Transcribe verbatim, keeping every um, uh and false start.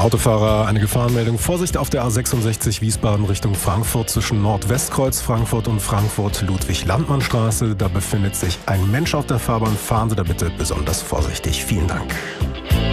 Autofahrer, eine Gefahrenmeldung. Vorsicht auf der A sechsundsechzig Wiesbaden Richtung Frankfurt zwischen Nordwestkreuz Frankfurt und Frankfurt-Ludwig-Landmann-Straße. Da befindet sich ein Mensch auf der Fahrbahn. Fahren Sie da bitte besonders vorsichtig. Vielen Dank.